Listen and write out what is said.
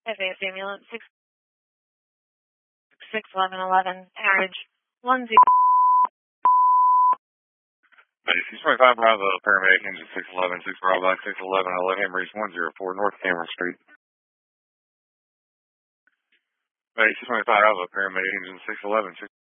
Advanced ambulance 61111, average 10. Base 625 Bravo, paramedic engine 611, 6 Bravo, 611, I'll let him reach 104 North Cameron Street. Base 625 Bravo, paramedic engine 611,